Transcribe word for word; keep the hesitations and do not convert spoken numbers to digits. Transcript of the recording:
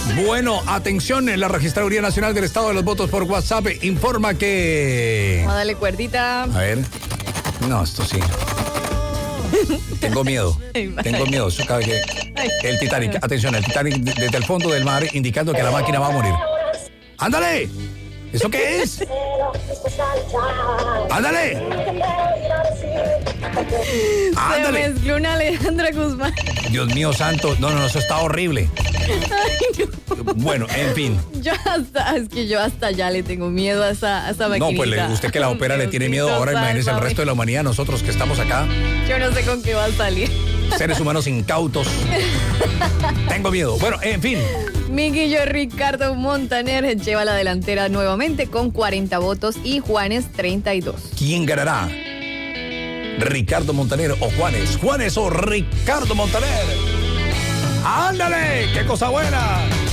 Bueno, atención, la Registraduría Nacional del Estado de los Votos por WhatsApp informa que... Vamos a darle cuerdita. A ver. No, esto sí. Tengo miedo. Tengo miedo. Eso cada que... El Titanic, atención, el Titanic desde el fondo del mar indicando que la máquina va a morir. ¡Ándale! ¿Eso qué es? ¡Ándale! ¡Ándale! Se mezcló una Alejandra Guzmán. Dios mío santo, no, no, no, eso está horrible. Ay, no. Bueno, en fin. Yo hasta, es que yo hasta ya le tengo miedo a esa, a esa maquinita. No, pues le, usted que la ópera le tiene miedo, ahora imagínese el resto de la humanidad, nosotros que estamos acá. Yo no sé con qué va a salir. Seres humanos incautos. Tengo miedo. Bueno, en fin. Mi Guillo Ricardo Montaner lleva la delantera nuevamente con cuarenta votos y Juanes treinta y dos. ¿Quién ganará? ¿Ricardo Montaner o Juanes? ¿Juanes o Ricardo Montaner? ¡Ándale! ¡Qué cosa buena!